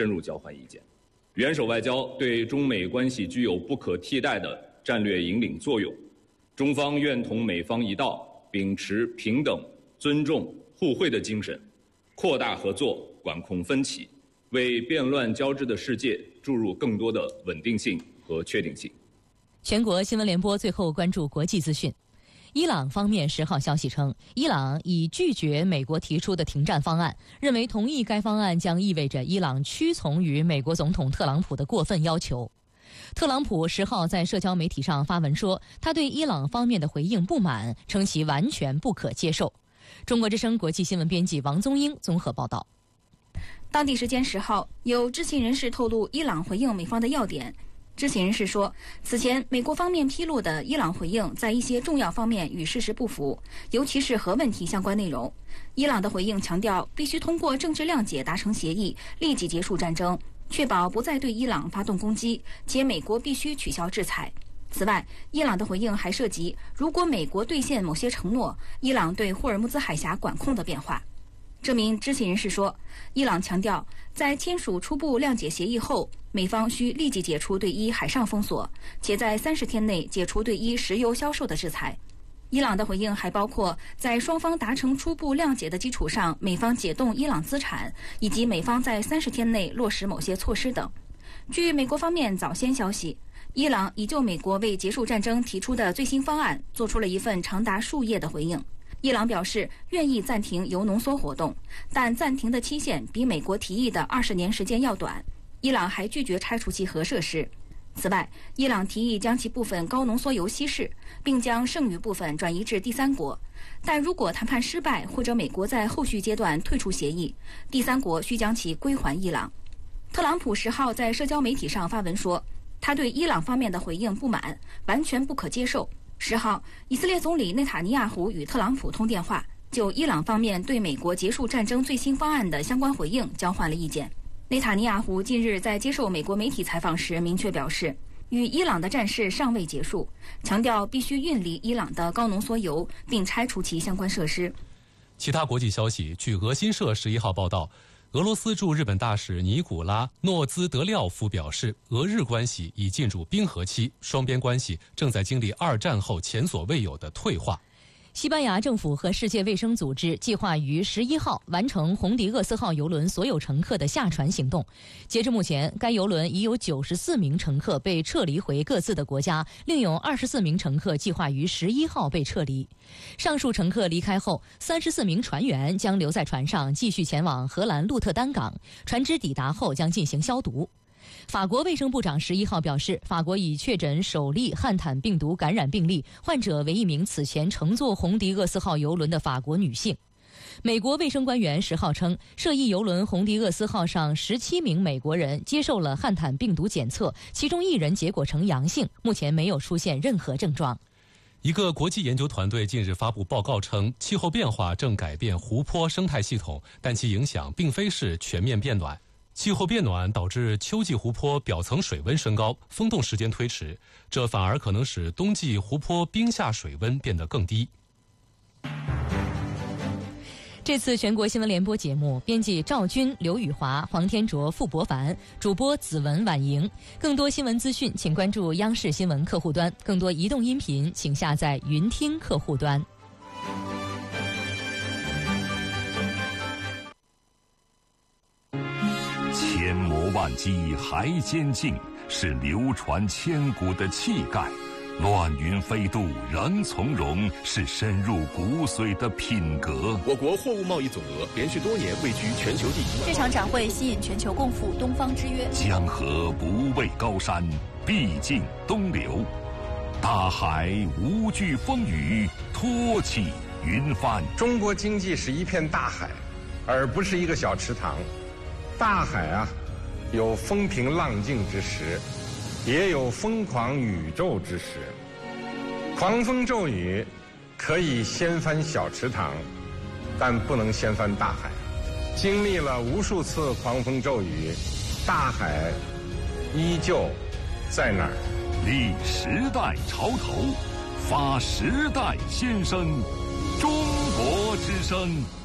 深入交换意见。元首外交对中美关系具有不可替代的战略引领作用，中方愿同美方一道，秉持平等、尊重、互惠的精神，扩大合作，管控分歧，为变乱交织的世界注入更多的稳定性和确定性。 全国新闻联播最后关注国际资讯。伊朗方面10号消息称，伊朗已拒绝美国提出的停战方案，认为同意该方案将意味着伊朗屈从于美国总统特朗普的过分要求。特朗普10号在社交媒体上发文说，他对伊朗方面的回应不满，称其完全不可接受。中国之声国际新闻编辑王宗英综合报道。 当地时间10号，有知情人士透露伊朗回应美方的要点。知情人士说，此前美国方面披露的伊朗回应在一些重要方面与事实不符，尤其是核问题相关内容。伊朗的回应强调，必须通过政治谅解达成协议，立即结束战争，确保不再对伊朗发动攻击，且美国必须取消制裁。此外，伊朗的回应还涉及，如果美国兑现某些承诺，伊朗对霍尔木兹海峡管控的变化。这名知情人士说，伊朗强调，在签署初步谅解协议后，美方需立即解除对伊海上封锁，且在30天内解除对伊石油销售的制裁。伊朗的回应还包括在双方达成初步谅解的基础上，美方解冻伊朗资产，以及美方在30天内落实某些措施等。据美国方面早先消息，伊朗已就美国为结束战争提出的最新方案做出了一份长达数页的回应。伊朗表示愿意暂停铀浓缩活动，但暂停的期限比美国提议的20年时间要短。伊朗还拒绝拆除其核设施。此外，伊朗提议将其部分高浓缩铀稀释，并将剩余部分转移至第三国。但如果谈判失败，或者美国在后续阶段退出协议，第三国需将其归还伊朗。特朗普10号在社交媒体上发文说，他对伊朗方面的回应不满，完全不可接受。10号，以色列总理内塔尼亚胡与特朗普通电话，就伊朗方面对美国结束战争最新方案的相关回应交换了意见。内塔尼亚胡近日在接受美国媒体采访时明确表示，与伊朗的战事尚未结束，强调必须运离伊朗的高浓缩铀，并拆除其相关设施。 其他国际消息，据俄新社11号报道，俄罗斯驻日本大使尼古拉·诺兹德廖夫表示，俄日关系已进入冰河期，双边关系正在经历2战后前所未有的退化。 西班牙政府和世界卫生组织计划于11号完成红迪厄斯号邮轮所有乘客的下船行动。截至目前，该邮轮已有94名乘客被撤离回各自的国家，另有24名乘客计划于11号被撤离。上述乘客离开后，34名船员将留在船上继续前往荷兰鹿特丹港，船只抵达后将进行消毒。法国卫生部长11号表示，法国已确诊首例汉坦病毒感染病例，患者为一名此前乘坐红迪厄斯号邮轮的法国女性。美国卫生官员10号称，涉疫邮轮红迪厄斯号上17名美国人接受了汉坦病毒检测，其中1人结果呈阳性，目前没有出现任何症状。 一个国际研究团队近日发布报告称，气候变化正改变湖泊生态系统，但其影响并非是全面变暖。气候变暖导致秋季湖泊表层水温升高，封冻时间推迟，这反而可能使冬季湖泊冰下水温变得更低。 这次全国新闻联播节目，编辑赵军、刘宇华、黄天卓、傅博凡，主播子文、婉莹。更多新闻资讯，请关注央视新闻客户端；更多移动音频，请下载云听客户端。 千磨万击还坚劲，是流传千古的气概；乱云飞渡仍从容，是深入骨髓的品格。 我国货物贸易总额连续多年位居全球第一。 这场展会吸引全球共赴东方之约。 江河不畏高山，毕竟东流；大海无惧风雨，托起云帆。 中国经济是一片大海，而不是一个小池塘。大海啊，有风平浪静之时，也有疯狂宇宙之时。狂风骤雨可以掀翻小池塘，但不能掀翻大海。经历了无数次狂风骤雨，大海依旧在那儿。 立时代潮头，发时代先声，中国之声。